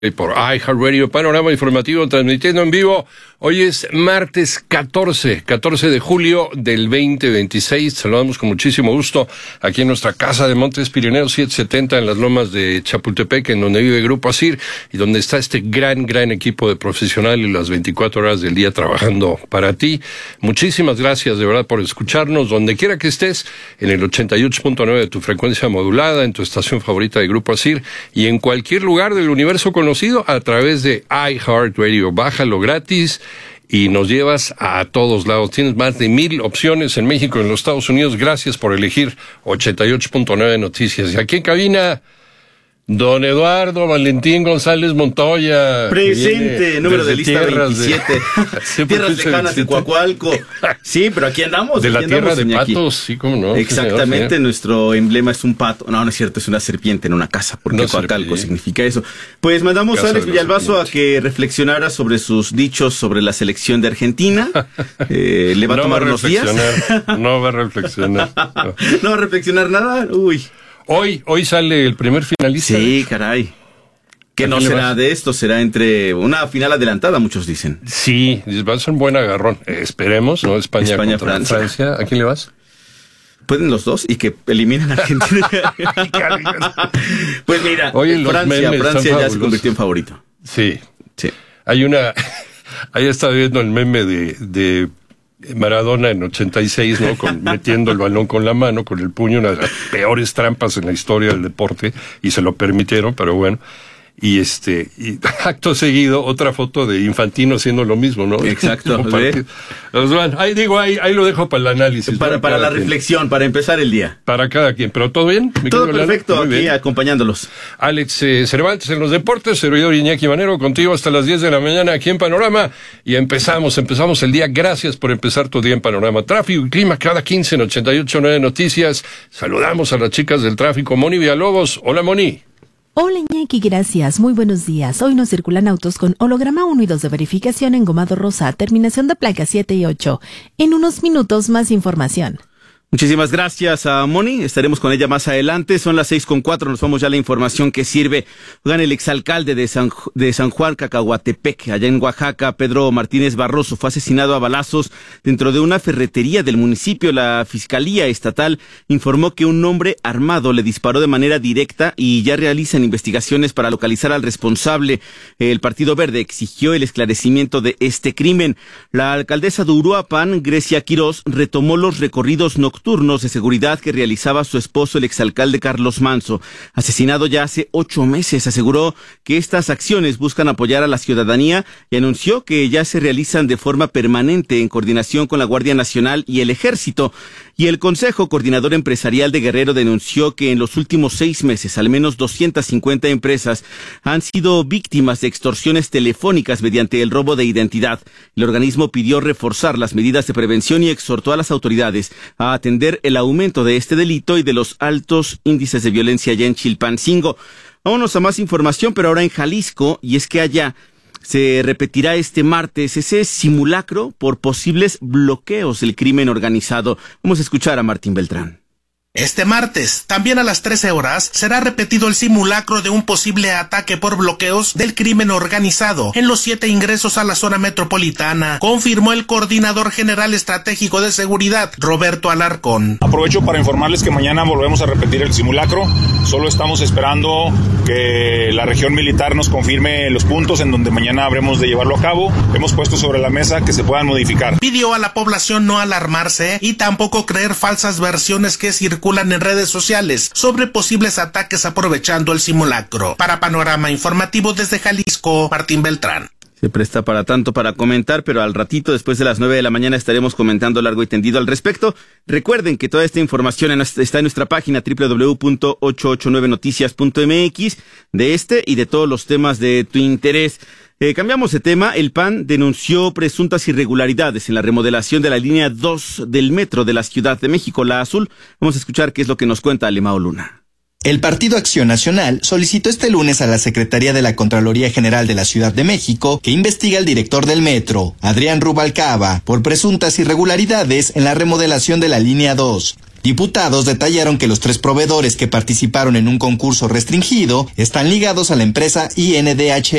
Y por iHeartRadio, panorama informativo transmitiendo en vivo. Hoy es martes 14 de julio del 2026. Saludamos con muchísimo gusto aquí en nuestra casa de Montes Pirineos 770 en las lomas de Chapultepec, en donde vive Grupo ASIR y donde está este gran equipo de profesionales las 24 horas del día trabajando para ti. Muchísimas gracias de verdad por escucharnos donde quiera que estés, en el 88.9 de tu frecuencia modulada, en tu estación favorita de Grupo ASIR y en cualquier lugar del universo conocido a través de iHeartRadio. Bájalo gratis y nos llevas a todos lados. Tienes más de 1,000 opciones en México y en los Estados Unidos. Gracias por elegir 88.9 Noticias. Y aquí en cabina, don Eduardo Valentín González Montoya. Presente, número de lista 27. Tierras lejanas de Coacualco. Sí, pero aquí andamos. De la tierra de Iñaki. patos, sí, cómo no. Exactamente, señor. Nuestro emblema es un pato. No es cierto, es una serpiente en una casa, porque No, Coacalco significa eso. Pues mandamos Casa a Alex de los Villalbazo a que reflexionara sobre sus dichos sobre la selección de Argentina. Le va a tomar unos días. No va a reflexionar. No va a reflexionar nada. Uy. Hoy sale el primer finalista. Sí, caray. Que no será de esto, será entre una final adelantada, muchos dicen. Sí, va a ser un buen agarrón. Esperemos, ¿no? España contra Francia. ¿A quién le vas? Pueden los dos y que eliminen a Argentina. Pues mira, Francia ya se convirtió en favorito. Sí. Ahí estaba viendo el meme de Maradona en 86, ¿no? Metiendo el balón con la mano, con el puño, una de las peores trampas en la historia del deporte, y se lo permitieron, pero bueno. Y acto seguido, otra foto de Infantino haciendo lo mismo, ¿no? Exacto. Bueno, ahí lo dejo para el análisis. Para la reflexión, para empezar el día. Para cada quien, pero ¿todo bien? Todo perfecto, aquí bien. Acompañándolos. Alex Cervantes en los deportes, servidor Iñaki Manero, contigo hasta las 10 de la mañana aquí en Panorama. Y empezamos el día. Gracias por empezar tu día en Panorama. Tráfico y clima cada 15 en 88.9 Noticias. Saludamos a las chicas del tráfico. Moni Villalobos. Hola, Moni. Hola Iñaki, gracias. Muy buenos días. Hoy no circulan autos con holograma 1 y 2 de verificación engomado rosa, terminación de placas 7 y 8. En unos minutos más información. Muchísimas gracias a Moni, estaremos con ella más adelante, son las 6:04, nos vamos ya a la información que sirve. Oigan, el exalcalde de San Juan Cacahuatepec, allá en Oaxaca, Pedro Martínez Barroso, fue asesinado a balazos dentro de una ferretería del municipio. La Fiscalía Estatal informó que un hombre armado le disparó de manera directa y ya realizan investigaciones para localizar al responsable. El Partido Verde exigió el esclarecimiento de este crimen. La alcaldesa de Uruapan, Grecia Quirós, retomó los recorridos nocturnos de seguridad que realizaba su esposo, el exalcalde Carlos Manso, asesinado ya hace 8 meses. Aseguró que estas acciones buscan apoyar a la ciudadanía y anunció que ya se realizan de forma permanente en coordinación con la Guardia Nacional y el Ejército. Y el Consejo Coordinador Empresarial de Guerrero denunció que en los últimos 6 meses al menos 250 empresas han sido víctimas de extorsiones telefónicas mediante el robo de identidad. El organismo pidió reforzar las medidas de prevención y exhortó a las autoridades a atender el aumento de este delito y de los altos índices de violencia allá en Chilpancingo. Vámonos a más información, pero ahora en Jalisco, y es que allá se repetirá este martes ese simulacro por posibles bloqueos del crimen organizado. Vamos a escuchar a Martín Beltrán. Este martes, también a las 13 horas, será repetido el simulacro de un posible ataque por bloqueos del crimen organizado en los 7 ingresos a la zona metropolitana, confirmó el coordinador general estratégico de seguridad, Roberto Alarcón. Aprovecho para informarles que mañana volvemos a repetir el simulacro. Solo estamos esperando que la región militar nos confirme los puntos en donde mañana habremos de llevarlo a cabo. Hemos puesto sobre la mesa que se puedan modificar. Pidió a la población no alarmarse y tampoco creer falsas versiones que circulan en redes sociales sobre posibles ataques aprovechando el simulacro. Para Panorama Informativo desde Jalisco, Martín Beltrán. Se presta para tanto para comentar, pero al ratito, después de las 9 de la mañana, estaremos comentando largo y tendido al respecto. Recuerden que toda esta información está en nuestra página www.889noticias.mx de este y de todos los temas de tu interés. Cambiamos de tema. El PAN denunció presuntas irregularidades en la remodelación de la línea 2 del metro de la Ciudad de México, la Azul. Vamos a escuchar qué es lo que nos cuenta Alemao Luna. El Partido Acción Nacional solicitó este lunes a la Secretaría de la Contraloría General de la Ciudad de México que investigue al director del metro, Adrián Rubalcaba, por presuntas irregularidades en la remodelación de la línea 2. Diputados detallaron que los 3 proveedores que participaron en un concurso restringido están ligados a la empresa INDH